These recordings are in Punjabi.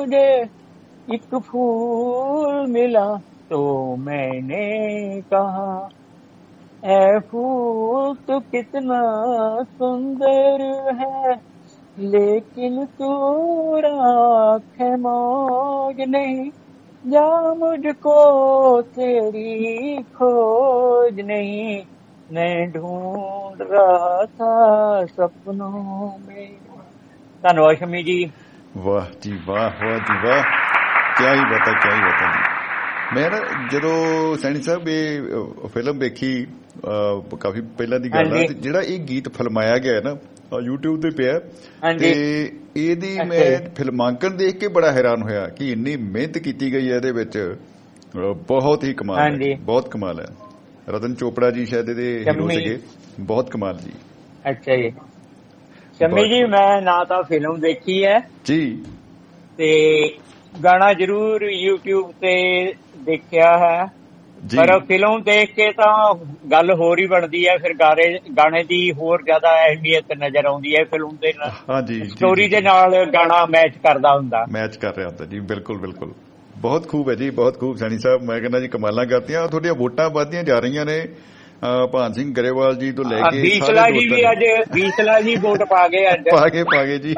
मुझे एक फूल मिला तो मैंने कहा ऐ फूल तो कितना सुंदर है, लेकिन तू राखे मौज नहीं, जा मुझको तेरी खोज नहीं, मैं ढूंढ रहा था सपनों में। धन्यवाद शमी जी। वाह जी वाह, वाह जी वाह, क्या ही बता, क्या ही बता जी। ਮੈਂ ਨਾ ਜਦੋਂ ਸੈਣੀ ਸਾਹਿਬ ਇਹ ਫਿਲਮ ਵੇਖੀ ਕਾਫੀ ਪਹਿਲਾਂ ਦੀ ਗੱਲ ਆ, ਜਿਹੜਾ ਇਹ ਗੀਤ ਫਿਲਮਾਇਆ ਗਿਆ ਨਾ YouTube ਤੇ ਪਿਆ, ਤੇ ਇਹਦੀ ਮੈਂ ਫਿਲਮਾਂਕਣ ਦੇਖ ਕੇ ਬੜਾ ਹੈਰਾਨ ਹੋਇਆ ਕਿ ਇੰਨੀ ਮਿਹਨਤ ਕੀਤੀ ਗਈ ਹੈ ਇਹਦੇ ਵਿੱਚ, ਬਹੁਤ ਹੀ ਕਮਾਲ ਹੈ, ਬਹੁਤ ਕਮਾਲ ਹੈ। ਰਤਨ ਚੋਪੜਾ ਜੀ ਸ਼ਾਇਦ ਇਹਦੇ ਹੀਰੋ ਸੀਗੇ, ਬਹੁਤ ਕਮਾਲ ਜੀ। ਅੱਛਾ ਜੀ ਸ਼ਮੀ ਜੀ, ਮੈਂ ਨਾ ਤਾਂ ਫਿਲਮ ਦੇਖੀ ਹੈ ਜੀ ਤੇ ਗਾਣਾ ਜ਼ਰੂਰ YouTube ਤੇ ਦੇਖਿਆ ਹੈ, ਪਰ ਫਿਲਮ ਦੇਖ ਕੇ ਤਾਂ ਗੱਲ ਹੋਰ ਹੀ ਬਣਦੀ ਹੈ, ਫਿਰ ਗਾਣੇ ਦੀ ਹੋਰ ਜ਼ਿਆਦਾ ਅਹਿਮੀਅਤ ਨਜ਼ਰ ਆਉਂਦੀ ਹੈ ਫਿਲਮ ਦੇ ਨਾਲ। ਹਾਂਜੀ, ਸਟੋਰੀ ਦੇ ਨਾਲ ਗਾਣਾ ਮੈਚ ਕਰਦਾ ਹੁੰਦਾ, ਮੈਚ ਕਰ ਰਿਹਾ ਹੁੰਦਾ ਜੀ। ਬਿਲਕੁਲ ਬਿਲਕੁਲ, ਬਹੁਤ ਖੂਬ ਹੈ ਜੀ, ਬਹੁਤ ਖੂਬ ਸੈਣੀ ਸਾਹਿਬ। ਮੈਂ ਕਹਿੰਦਾ ਜੀ ਕਮਾਲਾਂ ਕਰਤੀਆਂ। ਤੁਹਾਡੀਆਂ ਵੋਟਾਂ ਵੱਧਦੀਆਂ ਜਾ ਰਹੀਆਂ ਨੇ, ਭਾਨ ਸਿੰਘ ਗਰੇਵਾਲ ਜੀ ਤੋਂ ਲੈ ਕੇ ਬੀਸਲਾ ਜੀ ਵੀ ਅੱਜ ਬੀਸਲਾ ਜੀ ਵੋਟ ਪਾ ਗਏ, ਅੱਜ ਪਾ ਗਏ ਜੀ।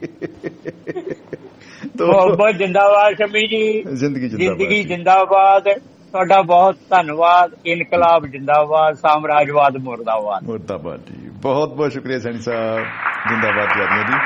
ਬਹੁਤ ਜਿੰਦਾਬਾਦ ਸ਼ਮੀ ਜੀ, ਜ਼ਿੰਦਗੀ ਜਿੰਦਾਬਾਦ। ਤੁਹਾਡਾ ਬਹੁਤ ਧੰਨਵਾਦ। ਇਨਕਲਾਬ ਜਿੰਦਾਬਾਦ, ਸਾਮਰਾਜਵਾਦ ਮੁਰਦਾਬਾਦ। ਮੁਰਦਾਬਾਦ ਜੀ, ਬਹੁਤ ਬਹੁਤ ਸ਼ੁਕਰੀਆ ਸੈਣੀ ਸਾਹਿਬ, ਜਿੰਦਾਬਾਦ ਜਾਨੀਆ ਜੀ।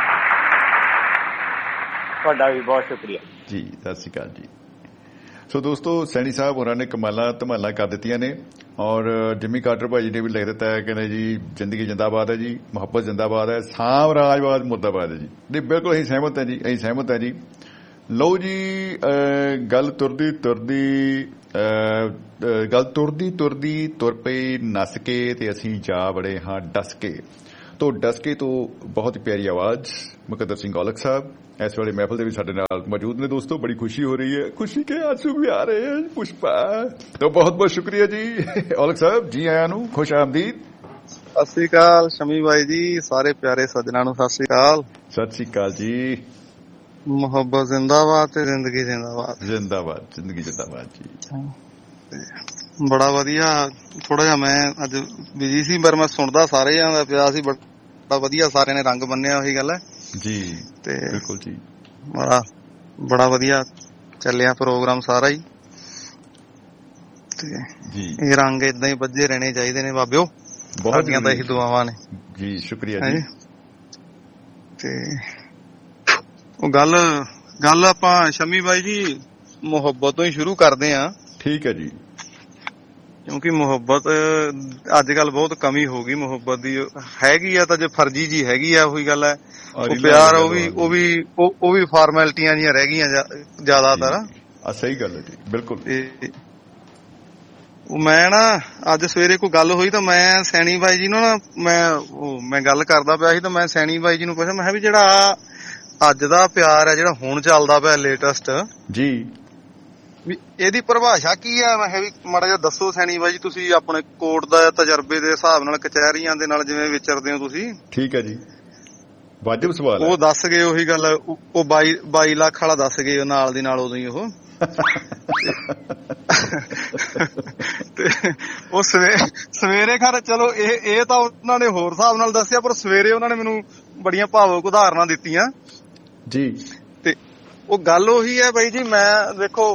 ਤੁਹਾਡਾ ਵੀ ਬਹੁਤ ਸ਼ੁਕਰੀਆ ਜੀ, ਸਤਿ ਸ਼੍ਰੀ ਅਕਾਲ ਜੀ। ਸੋ ਦੋਸਤੋ, ਸੈਣੀ ਸਾਹਿਬ ਹੋਰਾਂ ਨੇ ਕਮਾਲਾਂ ਧਮਾਲਾਂ ਕਰ ਦਿੱਤੀਆਂ ਨੇ, ਔਰ ਜਿਮੀ ਕਾਰਟਰ ਭਾਜੀ ਨੇ ਵੀ ਲਿਖ ਦਿੱਤਾ ਹੈ, ਕਹਿੰਦੇ ਜੀ ਜ਼ਿੰਦਗੀ ਜਿੰਦਾਬਾਦ ਹੈ ਜੀ, ਮੁਹੱਬਤ ਜਿੰਦਾਬਾਦ ਹੈ, ਸਾਮਰਾਜਵਾਦ ਮੁਰਦਾਬਾਦ ਹੈ ਜੀ। ਨਹੀਂ, ਬਿਲਕੁਲ ਅਸੀਂ ਸਹਿਮਤ ਹਾਂ ਜੀ, ਅਸੀਂ ਸਹਿਮਤ ਹਾਂ ਜੀ। ਲਓ ਜੀ, ਗੱਲ ਤੁਰਦੀ ਤੁਰਦੀ ਤੁਰ ਪਈ ਨੱਸ ਕੇ, ਤੇ ਅਸੀਂ ਜਾ ਵੜੇ ਹਾਂ ਡਸ ਕੇ। ਤੋਂ ਡਸਕੇ ਤੋਂ ਬਹੁਤ ਪਿਆਰੀ ਆਵਾਜ਼ ਮੁਕੱਦਰ ਸਿੰਘ ਔਲਖ ਸਾਹਿਬ ਇਸ ਵੇਲੇ ਮਹਿਫਲ ਦੇ ਵੀ ਸਾਡੇ ਨਾਲ ਮੌਜੂਦ ਨੇ। ਦੋਸਤੋ, ਬੜੀ ਖੁਸ਼ੀ ਹੋ ਰਹੀ ਹੈ, ਖੁਸ਼ੀ ਕੇ ਆਂਸੂ ਵੀ ਆ ਰਹੇ ਹਨ ਪੁਸ਼ਪਾ। ਤਾਂ ਬਹੁਤ ਬਹੁਤ ਸ਼ੁਕਰੀਆ ਜੀ ਔਲਖ ਸਾਹਿਬ, ਜੀ ਆਇਆਂ ਨੂੰ, ਖੁਸ਼ ਆਮਦੀਦ। ਸਤਿ ਸ੍ਰੀ ਅਕਾਲ ਸ਼ਮੀ ਬਾਈ ਜੀ, ਸਾਰੇ ਪਿਆਰੇ ਸੱਜਣਾਂ ਨੂੰ ਸਤਿ ਸ੍ਰੀ ਅਕਾਲ। ਸਤਿ ਸ੍ਰੀ ਅਕਾਲ ਜੀ। ਮੁਹੱਬਤ ਜ਼ਿੰਦਾਬਾਦ ਤੇ ਜ਼ਿੰਦਗੀ ਜ਼ਿੰਦਾਬਾਦ। ਜ਼ਿੰਦਾਬਾਦ, ਜ਼ਿੰਦਗੀ ਜ਼ਿੰਦਾਬਾਦ ਜੀ। ਬੜਾ ਵਧੀਆ। ਥੋੜਾ ਜਿਹਾ ਮੈਂ ਅੱਜ ਬਿਜੀ ਸੀ, ਪਰ ਮੈਂ ਸੁਣਦਾ ਸਾਰੇ ਦਾ ਪਿਆ ਸੀ, ਬੜਾ ਵਧੀਆ ਸਾਰਿਆਂ ਨੇ ਰੰਗ ਬੰਨਿਆ, ਉਹੀ ਗੱਲ ਹੈ ਜੀ। ਤੇ ਬਿਲਕੁਲ ਜੀ, ਬੜਾ ਵਧੀਆ ਚੱਲਿਆ ਪ੍ਰੋਗਰਾਮ ਸਾਰਾ ਹੀ, ਤੇ ਇਹ ਰੰਗ ਏਦਾਂ ਹੀ ਵੱਜੇ ਰਹਿਣੇ ਚਾਹੀਦੇ ਨੇ ਬਾਬਿਓ, ਸਾਡੀਆਂ ਤਾਂ ਇਹੀ ਦੁਆਵਾਂ ਨੇ ਜੀ। ਸ਼ੁਕਰੀਆ ਜੀ। ਤੇ ਉਹ ਗੱਲ ਆਪਾਂ ਸ਼ਮੀ ਬਾਈ ਜੀ ਮੁਹੱਬਤ ਤੋਂ ਹੀ ਸ਼ੁਰੂ ਕਰਦੇ ਹਾਂ। ਠੀਕ ਹੈ ਜੀ। ਕਿਉਂਕਿ ਮੁਹੱਬਤ ਅੱਜ ਕੱਲ ਬਹੁਤ ਕਮੀ ਹੋ ਗਈ, ਮੁਹੱਬਤ ਦੀ ਹੈਗੀ ਆ ਤਾਂ ਜੇ ਫਰਜੀ ਜੀ ਹੈਗੀ ਆ, ਉਹੀ ਗੱਲ ਹੈ। ਉਹ ਪਿਆਰ ਉਹ ਵੀ ਫਾਰਮੈਲਿਟੀਆਂ ਜੀਆਂ ਰਹਿ ਗਈਆਂ ਜ਼ਿਆਦਾਤਰ। ਸਹੀ ਗੱਲ ਹੈ ਜੀ, ਬਿਲਕੁਲ। ਮੈਂ ਨਾ ਅੱਜ ਸਵੇਰੇ ਕੋਈ ਗੱਲ ਹੋਈ ਤਾਂ ਮੈਂ ਸੈਣੀ ਬਾਈ ਜੀ ਨੂੰ ਨਾ ਮੈਂ ਗੱਲ ਕਰਦਾ ਪਿਆ ਸੀ, ਤਾਂ ਮੈਂ ਸੈਣੀ ਬਾਈ ਜੀ ਨੂੰ ਪੁੱਛਿਆ, ਮੈਂ ਕਿਹਾ ਵੀ ਜਿਹੜਾ ਅੱਜ ਦਾ ਪਿਆਰ ਹੈ, ਜਿਹੜਾ ਹੁਣ ਚੱਲਦਾ ਪਿਆ ਲੇਟੈਸਟ ਜੀ, ਵੀ ਇਹਦੀ ਪਰਿਭਾਸ਼ਾ ਕੀ ਹੈ? ਮੈਂ ਕਿਹਾ ਵੀ ਮਾੜਾ ਜਿਹਾ ਦੱਸੋ ਸੈਣੀ ਬਾਈ ਜੀ, ਤੁਸੀਂ ਆਪਣੇ ਕੋਰਟ ਦਾ ਤਜਰਬੇ ਦੇ ਹਿਸਾਬ ਨਾਲ, ਕਚਹਿਰੀਆਂ ਦੇ ਨਾਲ ਜਿਵੇਂ ਵਿਚਰਦੇ ਹੋ ਤੁਸੀਂ। ਠੀਕ ਹੈ ਜੀ, ਵਾਜਬ ਸਵਾਲ। ਉਹ ਦੱਸ ਗਏ ਉਹੀ ਗੱਲ, ਉਹ 22 ਲੱਖ ਵਾਲਾ ਦੱਸ ਗਏ ਨਾਲ ਦੀ ਨਾਲ ਉਦੋਂ ਹੀ ਉਹ। ਤੇ ਉਹ ਸਵੇਰੇ ਖੈਰ ਚਲੋ ਇਹ ਤਾਂ ਉਹਨਾਂ ਨੇ ਹੋਰ ਹਿਸਾਬ ਨਾਲ ਦੱਸਿਆ, ਪਰ ਸਵੇਰੇ ਉਹਨਾਂ ਨੇ ਮੈਨੂੰ ਬੜੀਆਂ ਭਾਵੁਕ ਉਦਾਹਰਨਾਂ ਦਿੱਤੀਆਂ ਜੀ। ਤੇ ਉਹ ਗੱਲ ਉਹੀ ਹੈ ਬਾਈ ਜੀ, ਮੈਂ ਦੇਖੋ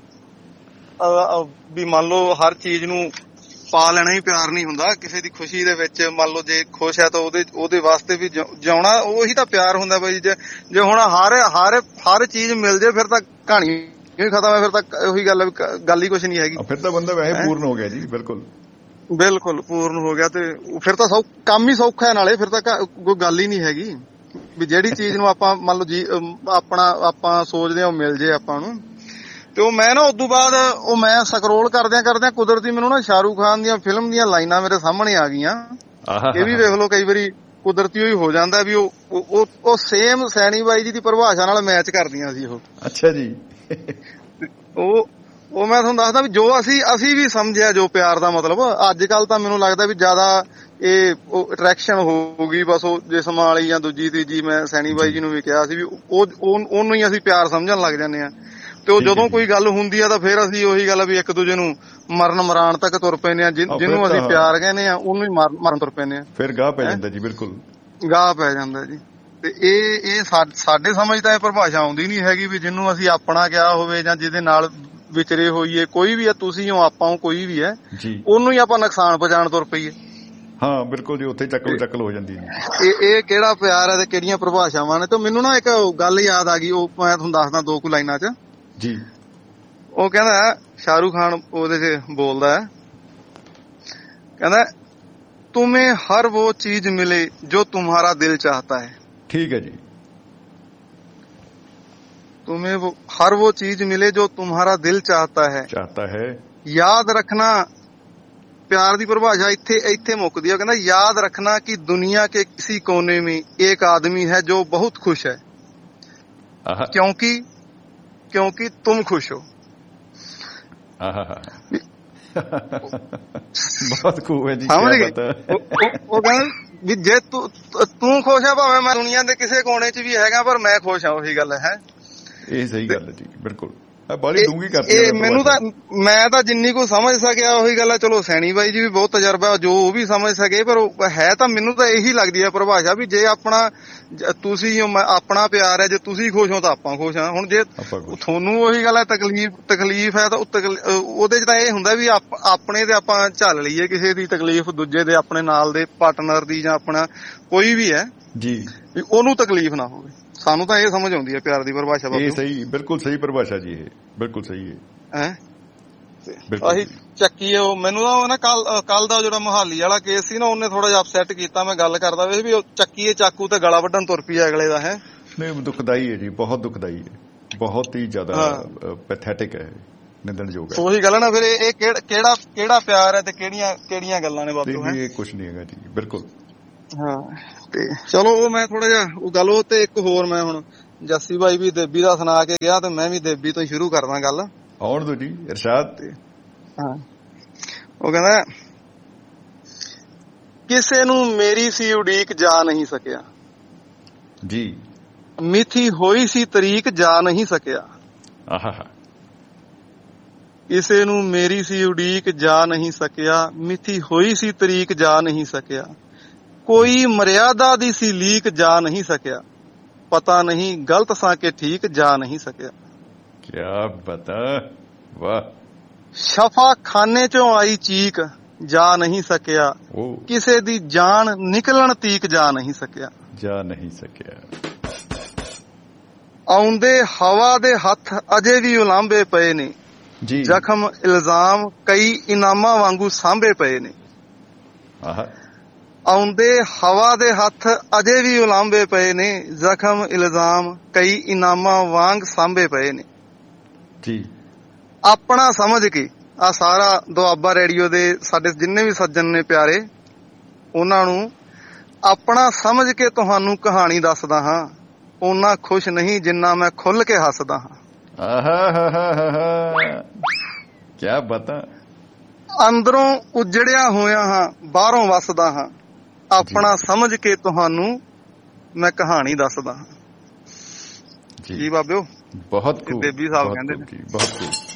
ਵੀ ਮੰਨ ਲਓ ਹਰ ਚੀਜ਼ ਨੂੰ ਪਾ ਲੈਣਾ ਹੀ ਪਿਆਰ ਨਹੀਂ ਹੁੰਦਾ। ਕਿਸੇ ਦੀ ਖੁਸ਼ੀ ਦੇ ਵਿੱਚ ਮੰਨ ਲਓ ਜੇ ਖੁਸ਼ ਹੈ ਤਾਂ ਉਹਦੇ ਵਾਸਤੇ ਵੀ ਜਿਉਣਾ, ਉਹੀ ਤਾਂ ਪਿਆਰ ਹੁੰਦਾ ਬਾਈ। ਜੇ ਹੁਣ ਹਰ ਚੀਜ਼ ਮਿਲ ਜੇ ਫਿਰ ਤਾਂ ਕਹਾਣੀ ਖਤਮ ਹੈ, ਫਿਰ ਤਾਂ ਉਹੀ ਗੱਲ ਹੀ ਕੁਛ ਨਹੀਂ ਹੈਗੀ। ਫਿਰ ਤਾਂ ਬੰਦਾ ਵੈਸੇ ਪੂਰਨ ਹੋ ਗਿਆ ਜੀ। ਬਿਲਕੁਲ ਪੂਰਨ ਹੋ ਗਿਆ, ਤੇ ਫਿਰ ਤਾਂ ਕੰਮ ਹੀ ਸੌਖਾ ਹੈ, ਨਾਲੇ ਫਿਰ ਤਾਂ ਕੋਈ ਗੱਲ ਹੀ ਨਹੀਂ ਹੈਗੀ ਵੀ ਜਿਹੜੀ ਚੀਜ਼ ਨੂੰ ਆਪਾਂ ਮੰਨ ਲਓ ਜੀ ਆਪਾਂ ਸੋਚਦੇ ਹਾਂ ਉਹ ਮਿਲ ਜੇ ਆਪਾਂ ਨੂੰ। ਤੇ ਉਹ ਮੈਂ ਨਾ ਉਦੋਂ ਬਾਅਦ ਮੈਂ ਸਕਰੋਲ ਕਰਦਿਆਂ ਕੁਦਰਤੀ ਮੈਨੂੰ ਨਾ ਸ਼ਾਹਰੁਖ ਖਾਨ ਦੀਆਂ ਫਿਲਮ ਦੀਆਂ ਲਾਈਨਾਂ ਮੇਰੇ ਸਾਹਮਣੇ ਆ ਗਈਆਂ। ਇਹ ਵੀ ਵੇਖ ਲਓ ਕਈ ਵਾਰੀ ਕੁਦਰਤੀ ਹੀ ਹੋ ਜਾਂਦਾ ਵੀ ਉਹ ਸੇਮ ਸੈਣੀ ਬਾਈ ਜੀ ਦੀ ਪਰਿਭਾਸ਼ਾ ਨਾਲ ਮੈਚ ਕਰਦੀਆਂ ਸੀ ਉਹ। ਅੱਛਾ ਜੀ। ਉਹ ਮੈਂ ਤੁਹਾਨੂੰ ਦੱਸਦਾ ਵੀ ਜੋ ਅਸੀਂ ਵੀ ਸਮਝਿਆ ਜੋ ਪਿਆਰ ਦਾ ਮਤਲਬ, ਅੱਜ ਕੱਲ ਤਾਂ ਮੈਨੂੰ ਲੱਗਦਾ ਵੀ ਜ਼ਿਆਦਾ ਇਹ ਅਟਰੈਕਸ਼ਨ ਹੋਊਗੀ ਬਸ, ਉਹ ਜਿਸਮ ਵਾਲੀ ਜਾਂ ਦੂਜੀ ਤੀਜੀ। ਮੈਂ ਸੈਣੀ ਬਾਈ ਜੀ ਨੂੰ ਵੀ ਕਿਹਾ ਸੀ ਵੀ ਉਹਨੂੰ ਹੀ ਅਸੀਂ ਪਿਆਰ ਸਮਝਣ ਲੱਗ ਜਾਂਦੇ ਆ, ਤੇ ਉਹ ਜਦੋਂ ਕੋਈ ਗੱਲ ਹੁੰਦੀ ਆ ਤਾਂ ਫਿਰ ਅਸੀਂ ਉਹੀ ਗੱਲ ਵੀ ਇੱਕ ਦੂਜੇ ਨੂੰ ਮਰਨ ਮਰਾਣ ਤੱਕ ਤੁਰ ਪੈਂਦੇ ਆ। ਜਿਹਨੂੰ ਅਸੀਂ ਪਿਆਰ ਕਹਿੰਦੇ ਆ ਉਹਨੂੰ ਹੀ ਮਰਨ ਤੁਰ ਪੈਂਦੇ ਆ, ਫਿਰ ਗਾਹ ਪੈ ਜਾਂਦਾ ਜੀ। ਬਿਲਕੁਲ ਗਾਹ ਪੈ ਜਾਂਦਾ ਜੀ। ਤੇ ਇਹ ਸਾਡੇ ਸਮਝ ਤਾਂ ਇਹ ਪਰਿਭਾਸ਼ਾ ਆਉਂਦੀ ਨੀ ਹੈਗੀ ਵੀ ਜਿਹਨੂੰ ਅਸੀਂ ਆਪਣਾ ਕਿਹਾ ਹੋਵੇ ਜਾਂ ਜਿਹਦੇ ਨਾਲ ਵਿਚਰੇ ਹੋਈਏ, ਕੋਈ ਵੀ ਆ, ਤੁਸੀਂ ਹੋ, ਆਪਾਂ ਹੋ, ਕੋਈ ਵੀ ਹੈ, ਉਹਨੂੰ ਹੀ ਆਪਾਂ ਨੁਕਸਾਨ ਪਹੁੰਚਾਉਣ ਤੁਰ ਪਈਏ। ਹਾਂ ਬਿਲਕੁਲ ਜੀ, ਉੱਥੇ ਚੱਕਲ ਹੋ ਜਾਂਦੀ ਹੈ। ਇਹ ਕਿਹੜਾ ਪਿਆਰ ਹੈ ਤੇ ਕਿਹੜੀਆਂ ਪਰਿਭਾਸ਼ਾਵਾਂ ਨੇ। ਤੇ ਮੈਨੂੰ ਨਾ ਇੱਕ ਗੱਲ ਯਾਦ ਆ ਗਈ, ਉਹ ਮੈਂ ਤੁਹਾਨੂੰ ਦੱਸਦਾ 2 ਕੁ ਲਾਈਨਾਂ ਚ ਜੀ। ਉਹ ਕਹਿੰਦਾ, ਸ਼ਾਹਰੁਖ ਖਾਨ ਉਹਦੇ ਚ ਬੋਲਦਾ ਹੈ, ਕਹਿੰਦਾ तुम्हें हर वो चीज मिले जो तुम्हारा दिल चाहता है। ठीक है जी। तुम्हें हर वो चीज मिले जो तुम्हारा दिल चाहता है। याद रखना, प्यार की परिभाषा इत्थे मुकदी है। कहना याद रखना कि दुनिया के किसी कोने में एक आदमी है जो बहुत खुश है, क्योंकि तुम खुश हो। ਬਹੁਤ ਖੂਬ ਹੈ ਜੀ। ਉਹ ਕਹਿੰਦਾ ਵੀ ਜੇ ਤੂੰ ਖੁਸ਼ ਆ, ਭਾਵੇਂ ਮੈਂ ਦੁਨੀਆ ਦੇ ਕਿਸੇ ਕੋਨੇ ਚ ਵੀ ਹੈਗਾ, ਪਰ ਮੈਂ ਖੁਸ਼ ਆ। ਉਹੀ ਗੱਲ ਹੈ। ਇਹ ਸਹੀ ਗੱਲ ਹੈ ਜੀ, ਬਿਲਕੁਲ। ਬੜੀ ਡੂੰਘੀ ਕਰਤੀ ਮੈਨੂੰ ਤਾਂ। ਮੈਂ ਤਾਂ ਜਿੰਨੀ ਕੁ ਸਮਝ ਸਕਿਆ ਉਹੀ ਗੱਲ ਹੈ। ਚਲੋ ਸੈਣੀ ਬਾਈ ਜੀ ਵੀ ਬਹੁਤ ਤਜਰਬਾ, ਜੋ ਉਹ ਵੀ ਸਮਝ ਸਕੇ, ਪਰ ਹੈ ਤਾਂ ਮੈਨੂੰ ਤਾਂ ਇਹੀ ਲੱਗਦੀ ਹੈ ਪਰਿਭਾਸ਼ਾ ਵੀ ਜੇ ਆਪਣਾ ਤੁਸੀਂ ਆਪਣਾ ਪਿਆਰ ਹੈ, ਜੇ ਤੁਸੀਂ ਖੁਸ਼ ਹੋ ਤਾਂ ਆਪਾਂ ਖੁਸ਼ ਹਾਂ। ਹੁਣ ਜੇ ਤੁਹਾਨੂੰ ਉਹੀ ਗੱਲ ਹੈ ਤਕਲੀਫ ਹੈ ਤਾਂ ਉਹਦੇ ਚ ਤਾਂ ਇਹ ਹੁੰਦਾ ਵੀ ਆਪਣੇ ਤੇ ਆਪਾਂ ਝੱਲ ਲਈਏ ਕਿਸੇ ਦੀ ਤਕਲੀਫ, ਦੂਜੇ ਦੇ ਆਪਣੇ ਨਾਲ ਦੇ ਪਾਰਟਨਰ ਦੀ ਜਾਂ ਆਪਣਾ ਕੋਈ ਵੀ ਹੈ ਜੀ, ਵੀ ਉਹਨੂੰ ਤਕਲੀਫ ਨਾ ਹੋਵੇ। ਸਾਨੂੰ ਤਾਂ ਇਹ ਸਮਝ ਆਉਂਦੀ ਹੈ ਪਿਆਰ ਦੀ ਪਰਿਭਾਸ਼ਾ। ਇਹ ਸਹੀ, ਬਿਲਕੁਲ ਸਹੀ ਪਰਿਭਾਸ਼ਾ ਜੀ, ਇਹ ਬਿਲਕੁਲ ਸਹੀ ਹੈ। ਅਸੀਂ ਚੱਕੀ ਉਹ ਮੈਨੂੰ ਨਾ ਕੱਲ ਦਾ ਜਿਹੜਾ ਮੁਹਾਲੀ ਵਾਲਾ ਕੇਸ ਸੀ ਨਾ, ਉਹਨੇ ਥੋੜਾ ਜਿਹਾ ਅਪਸੈਟ ਕੀਤਾ। ਮੈਂ ਗੱਲ ਕਰਦਾ ਵੇ ਵੀ ਉਹ ਚੱਕੀਏ ਚਾਕੂ ਤੇ ਗਲਾ ਵੱਢਣ ਤੁਰ ਪਈ ਅਗਲੇ ਦਾ। ਹੈ ਨਹੀਂ, ਦੁਖਦਾਈ ਹੈ ਜੀ, ਬਹੁਤ ਦੁਖਦਾਈ ਹੈ, ਬਹੁਤ ਹੀ ਜ਼ਿਆਦਾ ਪੈਥੈਟਿਕ ਹੈ, ਨਿੰਦਣਯੋਗ ਹੈ। ਉਹੀ ਗੱਲ ਨਾ ਫਿਰ ਇਹ ਕਿਹੜਾ ਪਿਆਰ ਹੈ ਤੇ ਕਿਹੜੀਆਂ ਗੱਲਾਂ ਨੇ ਬਾਬੂ। ਇਹ ਕੁਛ ਨਹੀਂ ਹੈਗਾ ਜੀ, ਬਿਲਕੁਲ। ਹਾਂ ਤੇ ਚਲੋ ਉਹ ਮੈਂ ਥੋੜਾ ਜਿਹਾ ਉਹ ਗੱਲ ਉਹ ਤੇ ਇੱਕ ਹੋਰ ਮੈਂ ਹੁਣ ਜੱਸੀ ਬਾਈ ਵੀ ਦੇਬੀ ਦਾ ਸੁਣਾ ਕੇ ਗਿਆ ਤੇ ਮੈਂ ਵੀ ਦੇਬੀ ਤੋਂ ਸ਼ੁਰੂ ਕਰਦਾ ਗੱਲ। ਆਉਣ ਦੋ ਜੀ ਇਰਸ਼ਾਦ। ਤੇ ਹਾਂ ਉਹ ਕਹਿੰਦਾ ਕਿਸੇ ਨੂੰ ਮੇਰੀ ਸੀ ਉਡੀਕ ਜਾ ਨਹੀਂ ਸਕਿਆ ਜੀ, ਮਿੱਥੀ ਹੋਈ ਸੀ ਤਰੀਕ ਜਾ ਨਹੀਂ ਸਕਿਆ। ਕਿਸੇ ਨੂੰ ਮੇਰੀ ਸੀ ਉਡੀਕ ਜਾ ਨਹੀਂ ਸਕਿਆ, ਮਿੱਥੀ ਹੋਈ ਸੀ ਤਰੀਕ ਜਾ ਨਹੀਂ ਸਕਿਆ। ਕੋਈ ਮਰਿਆਦਾ ਦੀ ਸੀ ਲੀਕ ਜਾ ਨਹੀਂ ਸਕਿਆ, ਪਤਾ ਨਹੀਂ ਗਲਤ ਸਾਂ ਕਿ ਠੀਕ ਜਾ ਨਹੀਂ ਸਕਿਆ। ਕਿਆ ਪਤਾ, ਵਾਹ। ਸ਼ਫਾ ਖਾਨੇ ਚੋਂ ਆਈ ਚੀਕ ਜਾ ਨਹੀਂ ਸਕਿਆ, ਕਿਸੇ ਦੀ ਜਾਨ ਨਿਕਲਣ ਤੀਕ ਜਾ ਨਹੀਂ ਸਕਿਆ। ਆਉਂਦੇ ਹਵਾ ਦੇ ਹੱਥ ਅਜੇ ਵੀ ਉਲਾਂਭੇ ਪਏ ਨੇ, ਜ਼ਖਮ ਇਲਜ਼ਾਮ ਕਈ ਇਨਾਮਾਂ ਵਾਂਗੂ ਸਾਂਭੇ ਪਏ ਨੇ। ਆਉਂਦੇ ਹਵਾ ਦੇ ਹੱਥ ਅਜੇ ਵੀ ਉਲਾਂਭੇ ਪਏ ਨੇ, ਜ਼ਖਮ ਇਲਜ਼ਾਮ ਕਈ ਇਨਾਮਾਂ ਵਾਂਗ ਸਾਂਭੇ ਪਏ ਨੇ ਜੀ। ਆਪਣਾ ਸਮਝ ਕੇ ਆ ਸਾਰਾ ਦੁਆਬਾ ਰੇਡੀਓ ਦੇ ਸਾਡੇ ਜਿੰਨੇ ਵੀ ਸੱਜਣ ਨੇ ਪਿਆਰੇ, ਉਹਨਾਂ ਨੂੰ ਆਪਣਾ ਸਮਝ ਕੇ ਤੁਹਾਨੂੰ ਕਹਾਣੀ ਦੱਸਦਾ ਹਾਂ। ਓਨਾ ਖੁਸ਼ ਨਹੀਂ ਜਿੰਨਾ ਮੈਂ ਖੁੱਲ ਕੇ ਹੱਸਦਾ ਹਾਂ। ਕਿਆ ਬਤਾ। ਅੰਦਰੋਂ ਉਜੜਿਆ ਹੋਇਆ ਹਾਂ, ਬਾਹਰੋਂ ਵਸਦਾ ਹਾਂ। ਆਪਣਾ ਸਮਝ ਕੇ ਤੁਹਾਨੂੰ ਮੈਂ ਕਹਾਣੀ ਦੱਸਦਾ ਹਾਂ ਜੀ। ਬਾਬਿਓ ਬਹੁਤ ਦੇਬੀ ਸਾਹਿਬ ਕਹਿੰਦੇ ਨੇ, ਬਹੁਤ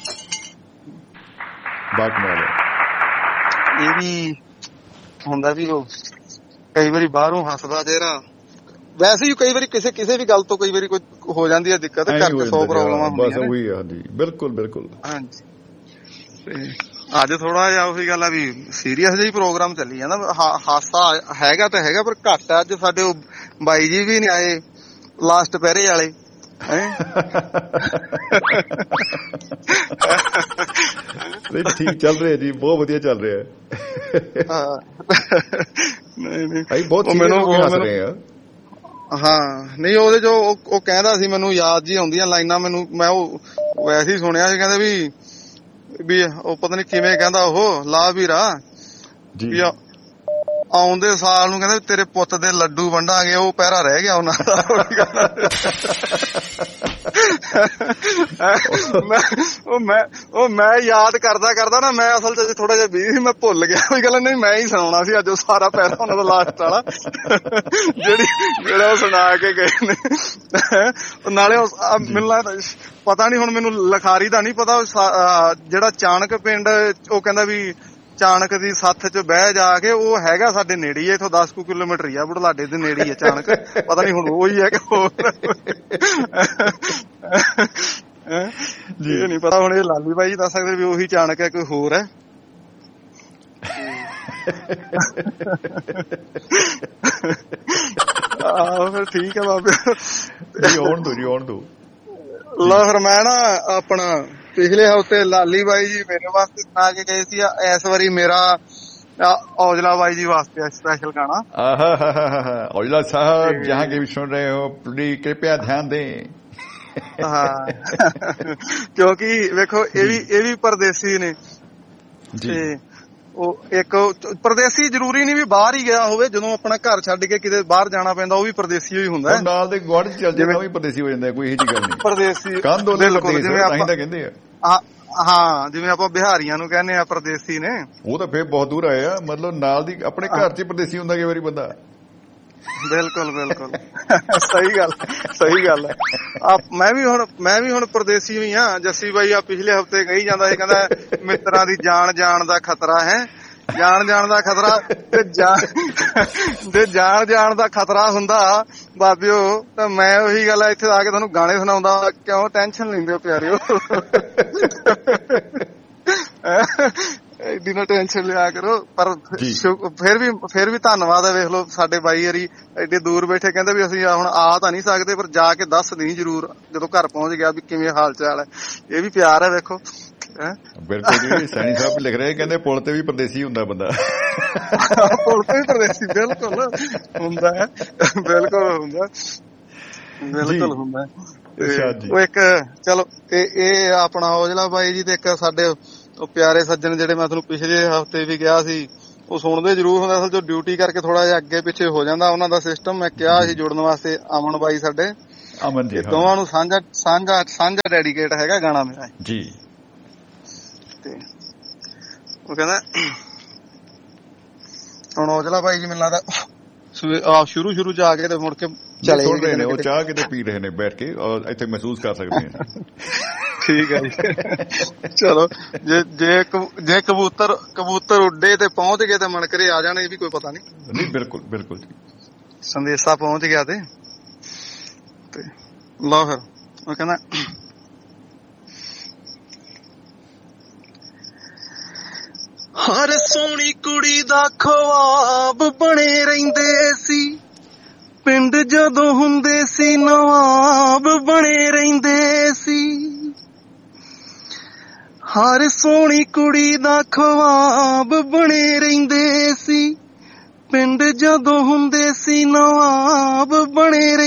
ਬਾਕਮਾਲ। ਇਹ ਵੀ ਹੁੰਦਾ ਵੀ ਉਹ ਕਈ ਵਾਰੀ ਬਾਹਰੋਂ ਹੱਸਦਾ ਚਿਹਰਾ, ਵੈਸੇ ਹੀ ਕਈ ਵਾਰੀ ਕਿਸੇ ਵੀ ਗੱਲ ਤੋਂ ਕਈ ਵਾਰੀ ਕੋਈ ਹੋ ਜਾਂਦੀ ਹੈ ਦਿੱਕਤ, ਘਰ ਚ 100 ਪ੍ਰੋਬਲਮਾਂ ਹੁੰਦੀਆਂ ਨੇ। ਬਿਲਕੁਲ ਬਿਲਕੁਲ। ਹਾਂਜੀ ਅੱਜ ਥੋੜਾ ਜਿਹਾ ਉਹੀ ਗੱਲ ਆ ਵੀ ਸੀਰੀਅਸ ਜਿਹੀ ਪ੍ਰੋਗਰਾਮ ਚੱਲੀ ਜਾਂਦਾ। ਹਾਸਾ ਹੈਗਾ ਤਾਂ ਹੈਗਾ ਪਰ ਘੱਟ। ਅੱਜ ਸਾਡੇ ਉਹ ਬਾਈ ਜੀ ਵੀ ਨੀ ਆਏ ਲਾਸਟ ਪਹਿਰੇ ਵਾਲੇ। ਠੀਕ ਚੱਲ ਰਿਹਾ ਜੀ, ਬਹੁਤ ਵਧੀਆ ਚੱਲ ਰਿਹਾ। ਹਾਂ ਨਹੀਂ ਉਹਦੇ ਜੋ ਉਹ ਕਹਿੰਦਾ ਸੀ, ਮੈਨੂੰ ਯਾਦ ਜੀ ਆਉਂਦੀਆਂ ਲਾਈਨਾਂ ਮੈਨੂੰ। ਮੈਂ ਉਹ ਵੈਸੇ ਹੀ ਸੁਣਿਆ ਸੀ, ਕਹਿੰਦੇ ਵੀ ਉਹ ਪਤਾ ਨੀ ਕਿਵੇਂ ਕਹਿੰਦਾ ਉਹ ਲਾ ਵੀਰਾ ਵੀ ਆਉਂਦੇ ਸਾਲ ਨੂੰ ਕਹਿੰਦੇ ਤੇਰੇ ਪੁੱਤ ਦੇ ਲੱਡੂ ਵੰਡਾਂਗੇ, ਉਹ ਪਹਿਰਾ ਰਹਿ ਗਿਆ ਉਹਨਾਂ ਦਾ। ਮੈਂ ਯਾਦ ਕਰਦਾ ਨਾ, ਮੈਂ ਅਸਲ ਚ ਥੋੜਾ ਜਿਹਾ ਬਿਜ਼ੀ ਸੀ, ਮੈਂ ਭੁੱਲ ਗਿਆ ਕੋਈ ਗੱਲ ਨਹੀਂ, ਮੈਂ ਹੀ ਸੁਣਾਉਣਾ ਸੀ ਅੱਜ ਉਹ ਸਾਰਾ ਪੈਰਾ ਉਹਨਾਂ ਦਾ ਲਾਸਟ ਵਾਲਾ ਜਿਹੜਾ ਉਹ ਸੁਣਾ ਕੇ ਗਏ ਨੇ। ਨਾਲੇ ਮੈਨੂੰ ਪਤਾ ਨੀ ਹੁਣ, ਮੈਨੂੰ ਲਖਾਰੀ ਦਾ ਨੀ ਪਤਾ, ਜਿਹੜਾ ਚਾਣਕ ਪਿੰਡ ਉਹ ਕਹਿੰਦਾ ਵੀ ਚਾਣਕ ਦੀ ਸੱਥ ਚ ਬਹਿ ਜਾ ਕੇ, ਉਹ ਹੈਗਾ ਸਾਡੇ ਨੇੜੇ ਹੀ, ਇੱਥੋਂ 10 ਕਿਲੋਮੀਟਰ ਹੀ ਆ, ਬੁਢਲਾਡੇ ਦੇ ਨੇੜੇ ਹੀ ਆ ਚਾਣਕ। ਪਤਾ ਨੀ ਹੁਣ ਉਹੀ ਹੈ ਕਿ ਹੋਰ ਜੀ ਨੀ ਪਤਾ। ਹੁਣ ਇਹ ਲਾਲੀ ਬਾਈ ਦੱਸ ਸਕਦੇ ਵੀ ਉਹੀ ਚਾਣਕ ਹੈ ਕੋਈ ਹੋਰ ਹੈ। ਆਹੋ ਫਿਰ ਠੀਕ ਹੈ ਬਾਬੇ, ਆਉਣ ਦੋ। ਲਓ ਫਿਰ ਮੈਂ ਨਾ ਆਪਣਾ ਪਿਛਲੇ ਹਫ਼ਤੇ ਲਾਲੀ ਬਾਈ ਜੀ ਮੇਰੇ ਵਾਸਤੇ ਸੁਣਾ ਕੇ ਗਏ ਸੀ, ਇਸ ਵਾਰੀ ਮੇਰਾ औजला बाई जी वास्ते स्पेशल गाना। औजला साहब जहाँ के भी सुन रहे हो प्लीज कृपया ध्यान दें। ਕਿਉਂਕਿ ਵੇਖੋ ਇਹ ਵੀ ਪਰਦੇਸੀ ਨੇ ਤੇ ਉਹ ਇੱਕ ਪਰਦੇਸੀ ਜ਼ਰੂਰੀ ਨਹੀਂ ਵੀ ਬਾਹਰ ਹੀ ਗਿਆ ਹੋਵੇ, ਜਦੋਂ ਆਪਣਾ ਘਰ ਛੱਡ ਕੇ ਕਿਤੇ ਬਾਹਰ ਜਾਣਾ ਪੈਂਦਾ ਉਹ ਵੀ ਪਰਦੇਸੀ ਹੀ ਹੁੰਦਾ। ਨਾਲ ਦੇ ਗੁਆਂਢ ਚ ਚੱਲ ਜਾਣਾ ਵੀ ਪਰਦੇਸੀ ਹੋ ਜਾਂਦਾ, ਕੋਈ ਇਹੋ ਜਿਹੀ ਗੱਲ ਨਹੀਂ। ਪਰਦੇਸੀ ਬਿਲਕੁਲ, ਜਿਵੇਂ ਆਪਾਂ ਕਹਿੰਦੇ ਆ ਹਾਂ ਜਿਵੇਂ ਆਪਾਂ ਬਿਹਾਰੀਆਂ ਨੂੰ ਕਹਿੰਦੇ ਆ ਪਰਦੇਸੀ ਨੇ, ਉਹ ਤਾਂ ਫੇਰ ਬਹੁਤ ਦੂਰ ਆਏ ਆ, ਮਤਲਬ ਨਾਲ ਦੀ ਆਪਣੇ ਘਰ ਚ ਪਰਦੇਸੀ ਹੁੰਦਾ ਕਈ ਵਾਰੀ ਬੰਦਾ। ਬਿਲਕੁਲ ਸਹੀ ਗੱਲ ਹੈ। ਮੈਂ ਵੀ ਹੁਣ ਪਰਦੇਸੀ ਹੋਈ ਆ। ਜੱਸੀ ਬਾਈ ਆ ਪਿਛਲੇ ਹਫ਼ਤੇ ਕਹੀ ਜਾਂਦਾ ਸੀ, ਕਹਿੰਦਾ ਮਿੱਤਰਾਂ ਦੀ ਜਾਣ ਦਾ ਖਤਰਾ ਹੈ, ਜਾਣ ਦਾ ਖਤਰਾ ਤੇ ਜਾਣ ਦਾ ਖਤਰਾ ਹੁੰਦਾ ਬਾਬਿਓ, ਤਾਂ ਮੈਂ ਉਹੀ ਗੱਲ ਆ ਇੱਥੇ ਆ ਕੇ ਤੁਹਾਨੂੰ ਗਾਣੇ ਸੁਣਾਉਂਦਾ, ਕਿਉਂ ਟੈਨਸ਼ਨ ਲੈਂਦੇ ਹੋ ਪਿਆਰਿਓ, ਐਡੀ ਨਾ ਟੈਨਸ਼ਨ ਲਿਆ ਕਰੋ। ਪਰ ਫਿਰ ਵੀ ਧੰਨਵਾਦ ਹੈ, ਵੇਖ ਲਓ ਸਾਡੇ ਬਾਈ ਹਰੀ ਐਡੇ ਦੂਰ ਬੈਠੇ, ਕਹਿੰਦੇ ਵੀ ਅਸੀਂ ਹੁਣ ਆ ਤਾਂ ਨਹੀਂ ਸਕਦੇ ਪਰ ਜਾ ਕੇ ਦੱਸ ਦੇਈਂ ਜ਼ਰੂਰ ਜਦੋਂ ਘਰ ਪਹੁੰਚ ਗਿਆ ਵੀ ਕਿਵੇਂ ਹਾਲ ਚਾਲ ਹੈ। ਇਹ ਵੀ ਪਿਆਰ ਹੈ ਵੇਖੋ। ਬਿਲਕੁਲ ਜੀ, ਸੈਣੀ ਸਾਹਿਬ ਲਿਖ ਰਹੇ ਕਹਿੰਦੇ ਪੁਲ ਤੇ ਵੀ ਪਰਦੇਸੀ ਹੁੰਦਾ ਬੰਦਾ। ਪੁਲ ਤੇ ਵੀ ਪਰਦੇਸੀ ਬਿਲਕੁਲ ਹੁੰਦਾ ਹੈ, ਬਿਲਕੁਲ ਹੁੰਦਾ। ਉਹ ਇੱਕ ਚਲੋ ਇਹ ਆਪਣਾ ਔਜਲਾ ਬਾਈ ਜੀ ਤੇ ਇੱਕ ਸਾਡੇ ਉਹ ਪਿਆਰੇ ਸੱਜਣ ਜਿਹੜੇ ਮੈਂ ਤੁਹਾਨੂੰ ਪਿਛਲੇ ਹਫ਼ਤੇ ਵੀ ਕਿਹਾ ਸੀ, ਉਹ ਸੁਣਦੇ ਜ਼ਰੂਰ ਹੁੰਦੇ, ਅਸਲ ਚ ਡਿਊਟੀ ਕਰਕੇ ਥੋੜਾ ਜਿਹਾ ਅੱਗੇ ਪਿੱਛੇ ਹੋ ਜਾਂਦਾ ਉਹਨਾਂ ਦਾ ਸਿਸਟਮ। ਮੈਂ ਕਿਹਾ ਸੀ ਜੁੜਨ ਵਾਸਤੇ, ਅਮਨ ਬਾਈ ਸਾਡੇ, ਅਮਨ ਜੀ ਦੋਵਾਂ ਨੂੰ ਸਾਂਝਾ ਡੈਡੀਕੇਟ ਹੈਗਾ ਗਾਣਾ ਮੇਰਾ ਜੀ। ਤੇ ਉਹ ਕਹਿੰਦਾ ਹੁਣ ਔਜਲਾ ਬਾਈ ਜੀ ਮੈਨੂੰ ਲੱਗਦਾ ਸ਼ੁਰੂ ਚ ਆ ਕੇ ਤੇ ਮੁੜ ਕੇ ਚਲੇ ਰਹੇ ਨੇ, ਉਹ ਚਾਹ ਕਿਤੇ ਪੀ ਰਹੇ ਨੇ ਬੈਠ ਕੇ, ਔਰ ਇੱਥੇ ਮਹਿਸੂਸ ਕਰ ਸਕਦੇ ਆ। ਠੀਕ ਹੈ ਜੀ, ਚਲੋ ਜੇ ਕਬੂਤਰ ਉੱਡੇ ਤੇ ਪਹੁੰਚ ਗਏ ਤੇ ਮਣਕਰੇ ਆ ਜਾਣੇ, ਇਹ ਵੀ ਕੋਈ ਪਤਾ ਨਹੀਂ। ਬਿਲਕੁਲ ਸੰਦੇਸ਼ਾ ਪਹੁੰਚ ਗਿਆ ਤੇ ਲਓ ਫਿਰ ਉਹ ਕਹਿੰਦਾ ਹਰ ਸੋਹਣੀ ਕੁੜੀ ਦਾ ਖਵਾਬ ਬਣੇ ਰਹਿੰਦੇ ਸੀ, ਪਿੰਡ ਜਦੋਂ ਹੁੰਦੇ ਸੀ ਨਵਾਬ ਬਣੇ ਰਹਿੰਦੇ ਸੀ। ਹਰ ਸੋਹਣੀ ਕੁੜੀ ਦਾ ਖਵਾਬ ਬਣੇ ਰਹਿੰਦੇ ਸੀ, ਪਿੰਡ ਜਦੋਂ ਹੁੰਦੇ ਸੀ ਨਵਾਬ ਬਣੇ